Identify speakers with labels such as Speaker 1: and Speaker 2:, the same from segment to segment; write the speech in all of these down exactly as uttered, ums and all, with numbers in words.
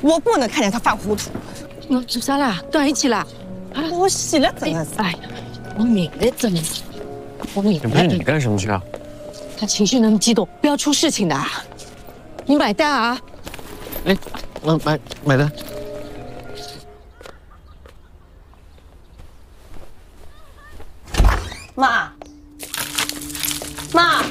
Speaker 1: 我不能看见他犯糊涂。
Speaker 2: 哟，做啥啦？断一起啦？
Speaker 1: 我洗了怎么？
Speaker 2: 哎呀，我明了怎么？我明了。
Speaker 3: 不是你干什么去啊？
Speaker 2: 他情绪那么激动，不要出事情的。你买单啊！
Speaker 3: 哎，我买买单。
Speaker 1: 妈，妈，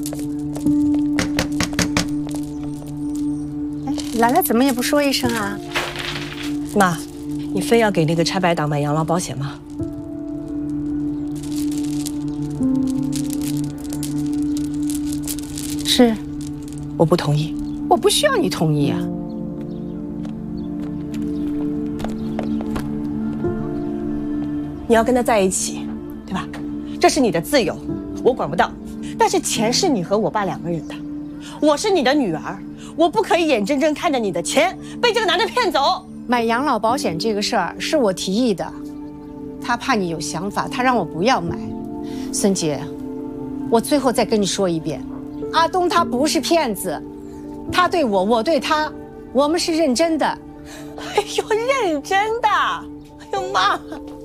Speaker 4: 来了怎么也不说一声啊？
Speaker 1: 妈，你非要给那个拆白党买养老保险吗？
Speaker 4: 是，
Speaker 1: 我不同意。
Speaker 4: 我不需要你同意啊。
Speaker 1: 你要跟他在一起，对吧？这是你的自由，我管不到。但是钱是你和我爸两个人的，我是你的女儿，我不可以眼睁睁看着你的钱被这个男的骗走。
Speaker 4: 买养老保险这个事儿是我提议的，他怕你有想法，他让我不要买。孙杰，我最后再跟你说一遍，阿东他不是骗子，他对我，我对他，我们是认真的。
Speaker 1: 哎呦，认真的！哎呦妈，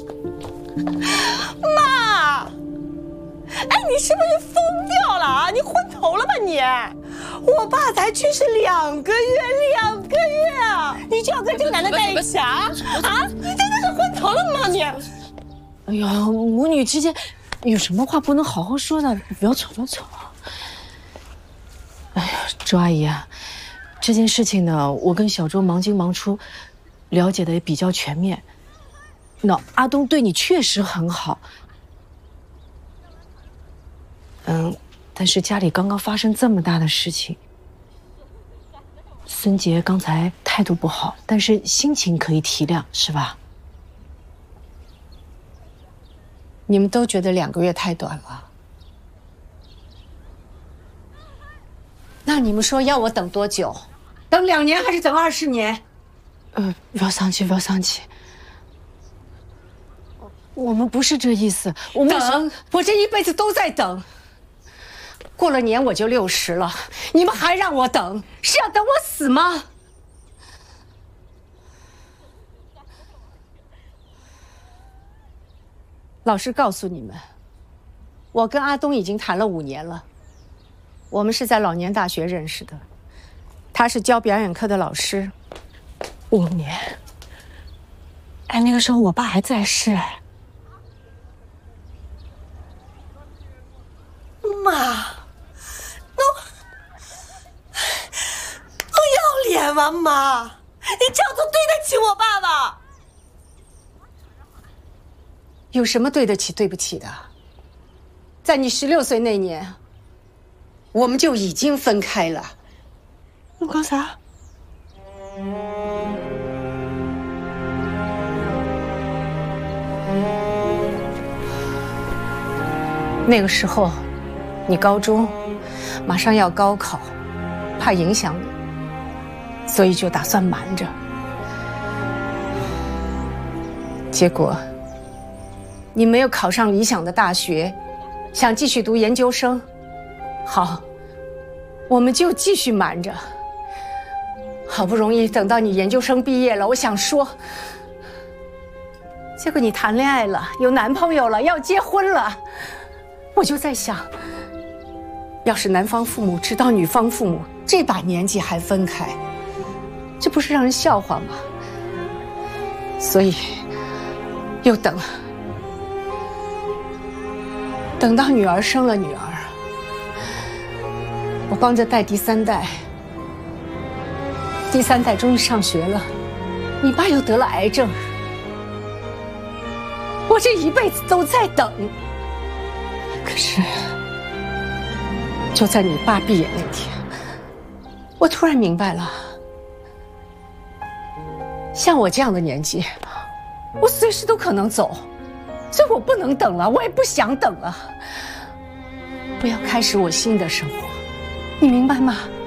Speaker 1: 妈！哎，你是不是疯掉了啊？你昏头了吧你？我爸才去世两个月，两个月啊，你就要跟这个男的在一起啊？啊，你真的是昏头了吗你？
Speaker 2: 哎呀，母女之间有什么话不能好好说的？不要吵，不要吵。哎呀，周阿姨啊，这件事情呢，我跟小周忙进忙出，了解的也比较全面。那阿东对你确实很好。嗯，但是家里刚刚发生这么大的事情，孙杰刚才态度不好，但是心情可以体谅，是吧？
Speaker 4: 你们都觉得两个月太短了，那你们说要我等多久？等两年还是等二十年？
Speaker 2: 呃，不要生气，不要生气。我们不是这意思，我们
Speaker 4: 等，我这一辈子都在等。过了年我就六十了，你们还让我等，是要等我死吗？老实告诉你们，我跟阿东已经谈了五年了。我们是在老年大学认识的，他是教表演课的老师。
Speaker 2: 五年？哎，那个时候我爸还在世。
Speaker 1: 妈，都都要脸吗？妈，你这样做对得起我爸爸？
Speaker 4: 有什么对得起对不起的？在你十六岁那年，我们就已经分开了。
Speaker 2: 你讲啥？
Speaker 4: 那个时候，你高中马上要高考，怕影响你，所以就打算瞒着。结果，你没有考上理想的大学，想继续读研究生。好，我们就继续瞒着。好不容易等到你研究生毕业了，我想说，结果你谈恋爱了，有男朋友了，要结婚了。我就在想，要是男方父母知道女方父母这把年纪还分开，这不是让人笑话吗？所以又等，等到女儿生了女儿，我帮着带第三代，第三代终于上学了，你爸又得了癌症，我这一辈子都在等。可是，就在你爸闭眼那天，我突然明白了，像我这样的年纪，我随时都可能走，所以我不能等了，我也不想等了。我要开始我新的生活，你明白吗？